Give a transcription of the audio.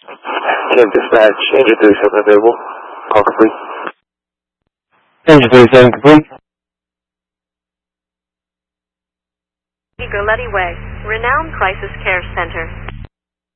Camp Dispatch, Engine 37 available. Call complete. Engine 37 complete. Gerletti Way, Renowned Crisis Care Center.